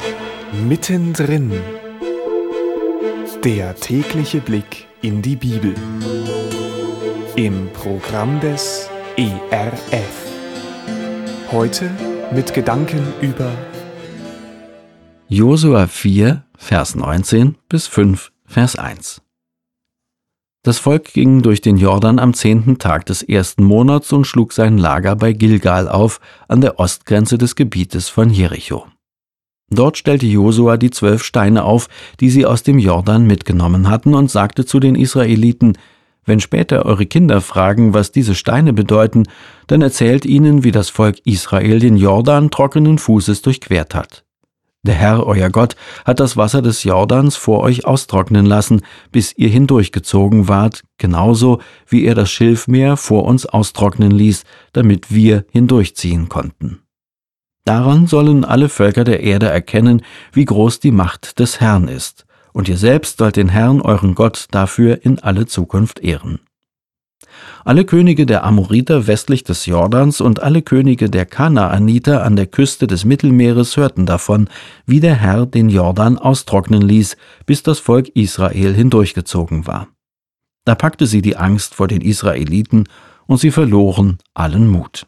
Mittendrin. Der tägliche Blick in die Bibel. Im Programm des ERF. Heute mit Gedanken über Josua 4, Vers 19 bis 5, Vers 1. Das Volk ging durch den Jordan am 10. Tag des 1. Monats und schlug sein Lager bei Gilgal auf, an der Ostgrenze des Gebietes von Jericho. Dort stellte Josua die 12 Steine auf, die sie aus dem Jordan mitgenommen hatten, und sagte zu den Israeliten: Wenn später eure Kinder fragen, was diese Steine bedeuten, dann erzählt ihnen, wie das Volk Israel den Jordan trockenen Fußes durchquert hat. Der Herr, euer Gott, hat das Wasser des Jordans vor euch austrocknen lassen, bis ihr hindurchgezogen wart, genauso wie er das Schilfmeer vor uns austrocknen ließ, damit wir hindurchziehen konnten. Daran sollen alle Völker der Erde erkennen, wie groß die Macht des Herrn ist, und ihr selbst sollt den Herrn, euren Gott, dafür in alle Zukunft ehren. Alle Könige der Amoriter westlich des Jordans und alle Könige der Kanaaniter an der Küste des Mittelmeeres hörten davon, wie der Herr den Jordan austrocknen ließ, bis das Volk Israel hindurchgezogen war. Da packte sie die Angst vor den Israeliten, und sie verloren allen Mut.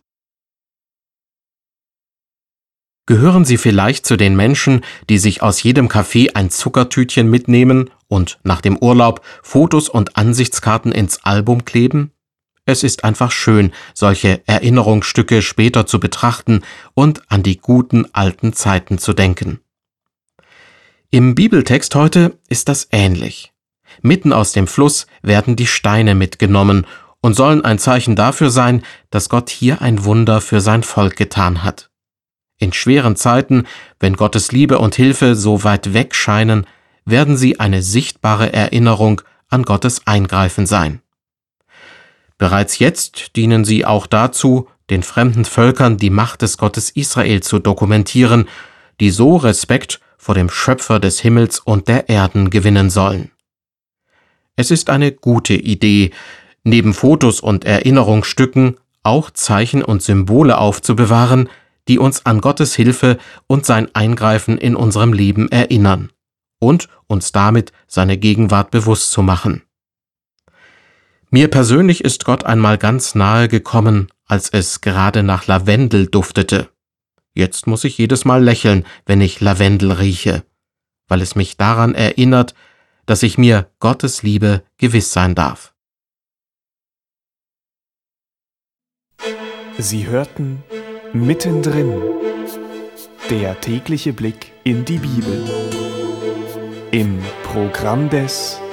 Gehören Sie vielleicht zu den Menschen, die sich aus jedem Café ein Zuckertütchen mitnehmen und nach dem Urlaub Fotos und Ansichtskarten ins Album kleben? Es ist einfach schön, solche Erinnerungsstücke später zu betrachten und an die guten alten Zeiten zu denken. Im Bibeltext heute ist das ähnlich. Mitten aus dem Fluss werden die Steine mitgenommen und sollen ein Zeichen dafür sein, dass Gott hier ein Wunder für sein Volk getan hat. In schweren Zeiten, wenn Gottes Liebe und Hilfe so weit weg scheinen, werden sie eine sichtbare Erinnerung an Gottes Eingreifen sein. Bereits jetzt dienen sie auch dazu, den fremden Völkern die Macht des Gottes Israel zu dokumentieren, die so Respekt vor dem Schöpfer des Himmels und der Erden gewinnen sollen. Es ist eine gute Idee, neben Fotos und Erinnerungsstücken auch Zeichen und Symbole aufzubewahren, die uns an Gottes Hilfe und sein Eingreifen in unserem Leben erinnern und uns damit seine Gegenwart bewusst zu machen. Mir persönlich ist Gott einmal ganz nahe gekommen, als es gerade nach Lavendel duftete. Jetzt muss ich jedes Mal lächeln, wenn ich Lavendel rieche, weil es mich daran erinnert, dass ich mir Gottes Liebe gewiss sein darf. Sie hörten Mittendrin. Der tägliche Blick in die Bibel. Im Programm des